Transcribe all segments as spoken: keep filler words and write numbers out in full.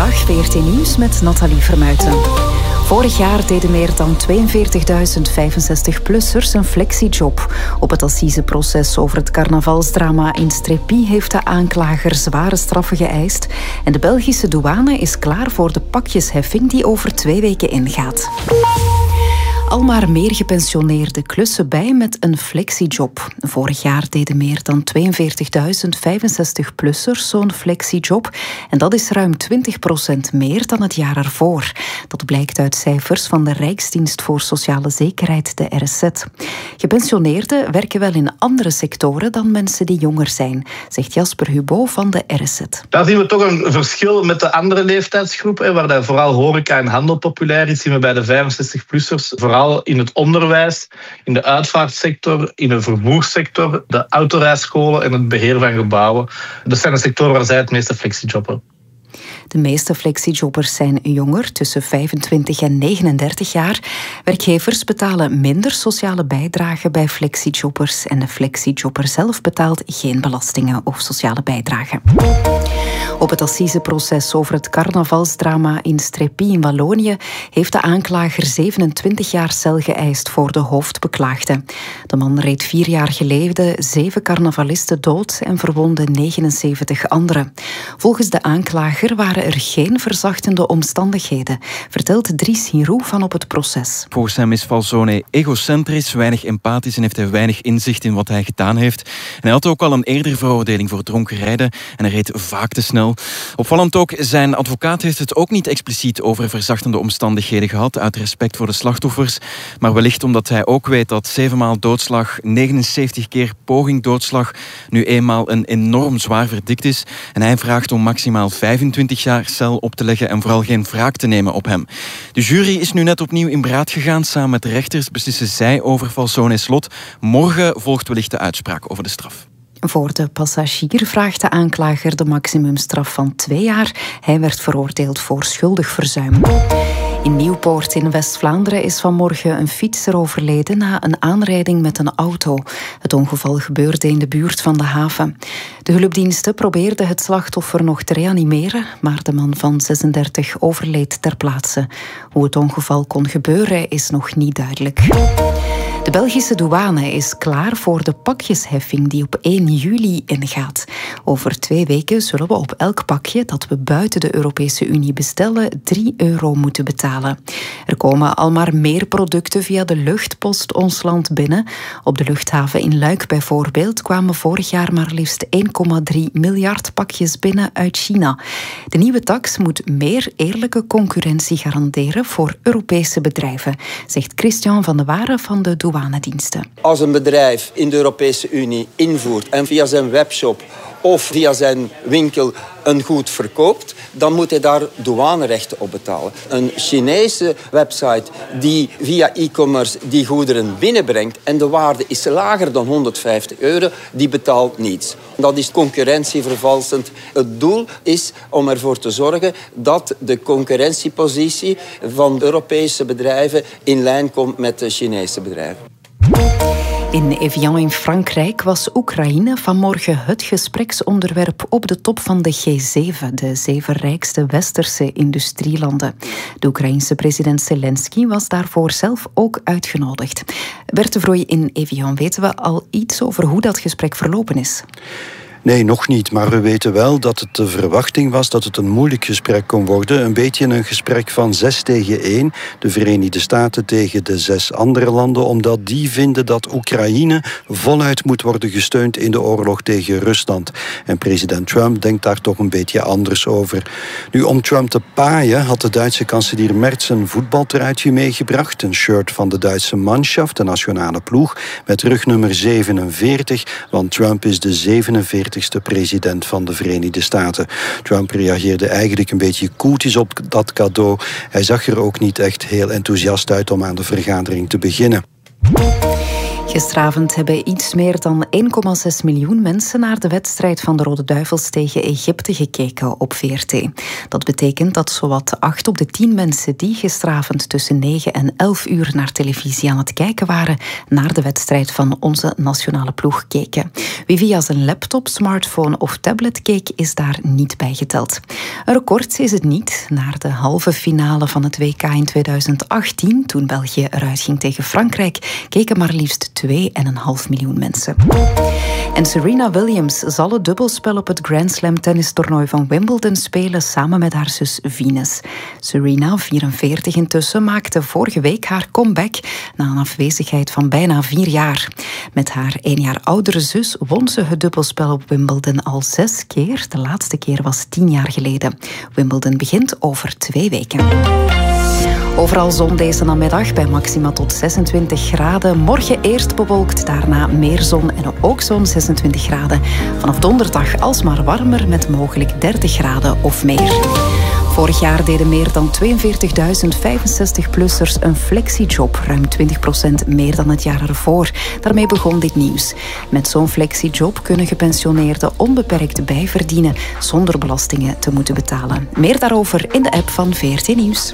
Goedemiddag, V R T Nieuws met Nathalie Vermuijten. Vorig jaar deden meer dan tweeënveertigduizend vijfenzestig-plussers een flexiejob. Op het assiseproces over het carnavalsdrama in Strépy heeft de aanklager zware straffen geëist. En de Belgische douane is klaar voor de pakjesheffing die over twee weken ingaat. Al maar meer gepensioneerden klussen bij met een flexiejob. Vorig jaar deden meer dan tweeënveertigduizend vijfenzestig-plussers zo'n flexiejob. En dat is ruim twintig procent meer dan het jaar ervoor. Dat blijkt uit cijfers van de Rijksdienst voor Sociale Zekerheid, de R S Z. Gepensioneerden werken wel in andere sectoren dan mensen die jonger zijn, zegt Jasper Hubo van de R S Z. Daar zien we toch een verschil met de andere leeftijdsgroepen, waar daar vooral horeca en handel populair is, zien we bij de vijfenzestig-plussers vooral in het onderwijs, in de uitvaartsector, in de vervoerssector, de autorijscholen en het beheer van gebouwen. Dat zijn de sectoren waar zij het meeste flexijobben. De meeste flexiejobbers zijn jonger, tussen vijfentwintig en negenendertig jaar. Werkgevers betalen minder sociale bijdragen bij flexiejobbers en de flexijobber zelf betaalt geen belastingen of sociale bijdragen. Op het assiseproces over het carnavalsdrama in Strépy in Wallonië heeft de aanklager zevenentwintig jaar cel geëist voor de hoofdbeklaagde. De man reed vier jaar geleden zeven carnavalisten dood en verwondde negenenzeventig anderen. Volgens de aanklager waren er geen verzachtende omstandigheden, vertelt Dries Hirou van op het proces. Volgens hem is Falzone egocentrisch, weinig empathisch en heeft hij weinig inzicht in wat hij gedaan heeft. En hij had ook al een eerdere veroordeling voor dronken rijden en hij reed vaak te snel. Opvallend ook, zijn advocaat heeft het ook niet expliciet over verzachtende omstandigheden gehad, uit respect voor de slachtoffers. Maar wellicht omdat hij ook weet dat zevenmaal doodslag, negenenzeventig keer poging doodslag, nu eenmaal een enorm zwaar verdikt is. En hij vraagt om maximaal vijfentwintig jaar cel op te leggen en vooral geen wraak te nemen op hem. De jury is nu net opnieuw in beraad gegaan. Samen met de rechters beslissen zij over Falzone's lot. Morgen volgt wellicht de uitspraak over de straf. Voor de passagier vraagt de aanklager de maximumstraf van twee jaar. Hij werd veroordeeld voor schuldig verzuim. In Nieuwpoort in West-Vlaanderen is vanmorgen een fietser overleden na een aanrijding met een auto. Het ongeval gebeurde in de buurt van de haven. De hulpdiensten probeerden het slachtoffer nog te reanimeren, maar de man van zesendertig overleed ter plaatse. Hoe het ongeval kon gebeuren is nog niet duidelijk. De Belgische douane is klaar voor de pakjesheffing die op één juli ingaat. Over twee weken zullen we op elk pakje dat we buiten de Europese Unie bestellen drie euro moeten betalen. Er komen al maar meer producten via de luchtpost ons land binnen. Op de luchthaven in Luik bijvoorbeeld kwamen vorig jaar maar liefst één komma drie miljard pakjes binnen uit China. De nieuwe tax moet meer eerlijke concurrentie garanderen voor Europese bedrijven, zegt Christian van de Waren van de douane. Als een bedrijf in de Europese Unie invoert en via zijn webshop of via zijn winkel een goed verkoopt, dan moet hij daar douanerechten op betalen. Een Chinese website die via e-commerce die goederen binnenbrengt en de waarde is lager dan honderdvijftig euro, die betaalt niets. Dat is concurrentievervalsend. Het doel is om ervoor te zorgen dat de concurrentiepositie van Europese bedrijven in lijn komt met de Chinese bedrijven. In Evian in Frankrijk was Oekraïne vanmorgen het gespreksonderwerp op de top van de G zeven, de zeven rijkste westerse industrielanden. De Oekraïense president Zelensky was daarvoor zelf ook uitgenodigd. Bert de Vrooij, in Evian weten we al iets over hoe dat gesprek verlopen is? Nee, nog niet. Maar we weten wel dat het de verwachting was dat het een moeilijk gesprek kon worden. Een beetje een gesprek van zes tegen één. De Verenigde Staten tegen de zes andere landen. Omdat die vinden dat Oekraïne voluit moet worden gesteund in de oorlog tegen Rusland. En president Trump denkt daar toch een beetje anders over. Nu, om Trump te paaien had de Duitse kanselier Merz een voetbaltruitje meegebracht. Een shirt van de Duitse Mannschaft, de nationale ploeg, met rugnummer zevenenveertig. Want Trump is de zevenenveertigste president van de Verenigde Staten. Trump reageerde eigenlijk een beetje koeltjes op dat cadeau. Hij zag er ook niet echt heel enthousiast uit om aan de vergadering te beginnen. Gisteravond hebben iets meer dan één komma zes miljoen mensen naar de wedstrijd van de Rode Duivels tegen Egypte gekeken op V R T. Dat betekent dat zowat acht op de tien mensen die gisteravond tussen negen en elf uur naar televisie aan het kijken waren, naar de wedstrijd van onze nationale ploeg keken. Wie via zijn laptop, smartphone of tablet keek, is daar niet bij geteld. Een record is het niet. Naar de halve finale van het W K in tweeduizend achttien, toen België eruit ging tegen Frankrijk, keken maar liefst twee komma vijf miljoen mensen. En Serena Williams zal het dubbelspel op het Grand Slam tennistoernooi van Wimbledon spelen samen met haar zus Venus. Serena, vierenveertig intussen, maakte vorige week haar comeback na een afwezigheid van bijna vier jaar. Met haar één jaar oudere zus won ze het dubbelspel op Wimbledon al zes keer. De laatste keer was tien jaar geleden. Wimbledon begint over twee weken. Overal zon deze namiddag bij maxima tot zesentwintig graden. Morgen eerst bewolkt, daarna meer zon en ook zo'n zesentwintig graden. Vanaf donderdag alsmaar warmer met mogelijk dertig graden of meer. Vorig jaar deden meer dan tweeënveertigduizend vijfenzestig-plussers een flexiejob, ruim twintig procent meer dan het jaar ervoor. Daarmee begon dit nieuws. Met zo'n flexiejob kunnen gepensioneerden onbeperkt bijverdienen zonder belastingen te moeten betalen. Meer daarover in de app van V R T Nieuws.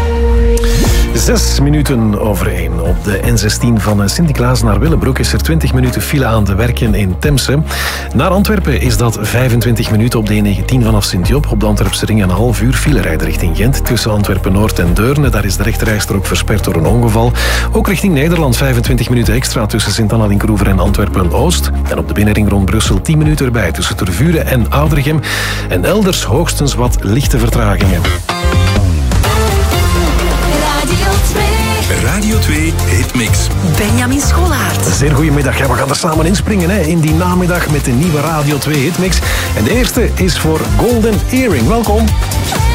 Zes minuten over één. Op de N zestien van Sint-Niklaas naar Willebroek is er twintig minuten file aan de werken in Temse. Naar Antwerpen is dat vijfentwintig minuten op de N negentien vanaf Sint-Job. Op de Antwerpse ring een half uur file rijden richting Gent. Tussen Antwerpen-Noord en Deurne, daar is de rechterrijstrook versperrt door een ongeval. Ook richting Nederland vijfentwintig minuten extra tussen Sint-Anna-Linkroever en Antwerpen-Oost. En op de binnenring rond Brussel tien minuten erbij tussen Tervuren en Oudregem. En elders hoogstens wat lichte vertragingen. Radio twee Hitmix. Benjamin Scholaert. Zeer goedemiddag. Ja, we gaan er samen inspringen hè, in die namiddag met de nieuwe Radio twee Hitmix. En de eerste is voor Golden Earring. Welkom.